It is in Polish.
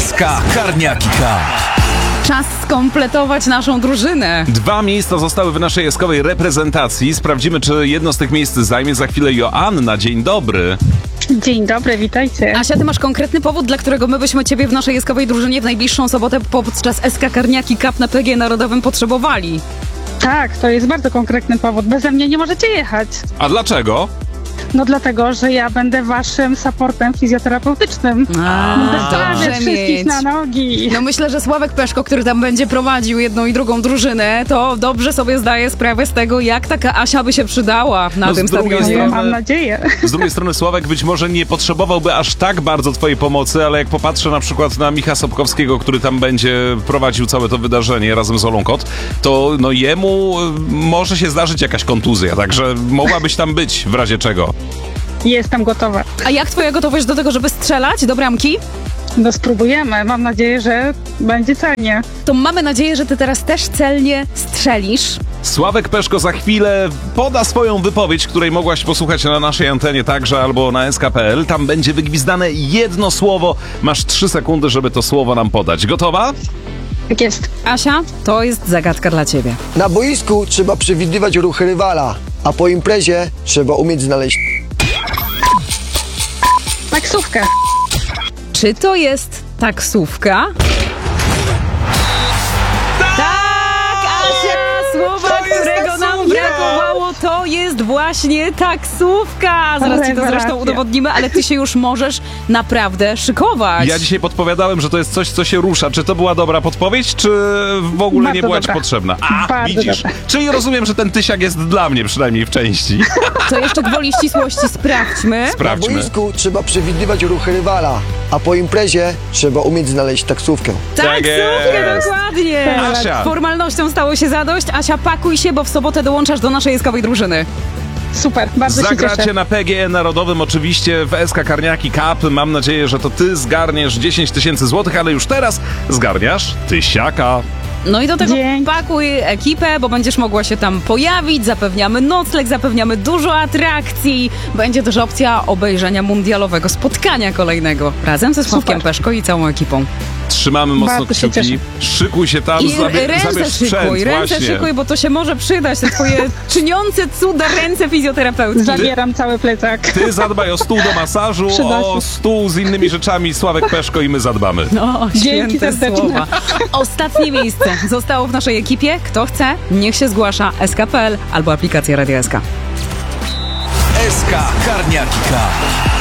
SK Karniaki Cup. Czas skompletować naszą drużynę. 2 miejsca zostały w naszej eskowej reprezentacji. Sprawdzimy, czy jedno z tych miejsc zajmie za chwilę Joanna. Dzień dobry. Dzień dobry, witajcie. Asia, ty masz konkretny powód, dla którego my byśmy ciebie w naszej eskowej drużynie w najbliższą sobotę podczas SK Karniaki Cup na PG Narodowym potrzebowali. Tak, to jest bardzo konkretny powód. Beze mnie nie możecie jechać. A dlaczego? No dlatego, że ja będę waszym supportem fizjoterapeutycznym. Będę stawiać wszystkich na nogi. No myślę, że Sławek Peszko, który tam będzie prowadził jedną i drugą drużynę, to dobrze sobie zdaje sprawę z tego, jak taka Asia by się przydała na tym stadionie. Mam nadzieję. Z drugiej strony Sławek być może nie potrzebowałby aż tak bardzo twojej pomocy, ale jak popatrzę na przykład na Micha Sobkowskiego, który tam będzie prowadził całe to wydarzenie razem z Olą Kot, to no jemu może się zdarzyć jakaś kontuzja, także mogłabyś tam być w razie czego. Jestem gotowa. A jak twoja gotowość do tego, żeby strzelać do bramki? No spróbujemy. Mam nadzieję, że będzie celnie. To mamy nadzieję, że ty teraz też celnie strzelisz. Sławek Peszko za chwilę poda swoją wypowiedź, której mogłaś posłuchać na naszej antenie także albo na sk.pl. Tam będzie wygwizdane jedno słowo. Masz 3 sekundy, żeby to słowo nam podać. Gotowa? Tak jest. Asia, to jest zagadka dla ciebie. Na boisku trzeba przewidywać ruchy rywala, a po imprezie trzeba umieć znaleźć Taksówkę. Czy to jest taksówka? Tak, Asia! Słowa, którego nam brakowało, to jest właśnie taksówka! Zaraz ci to zresztą udowodnimy, ale ty się już możesz naprawdę szykować. Ja dzisiaj podpowiadałem, że to jest coś, co się rusza. Czy to była dobra podpowiedź, czy w ogóle Bardzo nie była dobra. ci potrzebna? A, Bardzo widzisz. dobra. Czyli rozumiem, że ten tysiak jest dla mnie, przynajmniej w części. To jeszcze gwoli ścisłości sprawdźmy. Na Sprawdźmy. boisku trzeba przewidywać ruchy rywala, a po imprezie trzeba umieć znaleźć taksówkę. Taksówkę, jest. dokładnie! Asia. Formalnością stało się zadość. Asia, pakuj się, bo w sobotę dołączasz do naszej eskowej drużyny. Super, bardzo się Zagracie cieszę. na PGE Narodowym oczywiście w SK Karniaki Cup. Mam nadzieję, że to ty zgarniesz 10 000 złotych, ale już teraz zgarniasz tysiaka. No i do tego Dzięki. pakuj ekipę, bo będziesz mogła się tam pojawić. Zapewniamy nocleg, zapewniamy dużo atrakcji. Będzie też opcja obejrzenia mundialowego spotkania kolejnego razem ze Sławkiem Super. Peszko i całą ekipą. Trzymamy mocno Bardzo się kciuki. cieszę. Szykuj się tam, I ręce zabierz sprzęt. szykuj, Właśnie. bo to się może przydać, te twoje czyniące cuda ręce fizjoterapeutki. Zabieram cały plecak. Ty zadbaj o stół do masażu, Przyda o się. stół z innymi rzeczami. Sławek Peszko i my zadbamy. No, Dzięki święte serdecznie. słowa. Ostatnie miejsce zostało w naszej ekipie. Kto chce, niech się zgłasza. SK.pl albo aplikacja Radio SK. SK Karniaki Cup.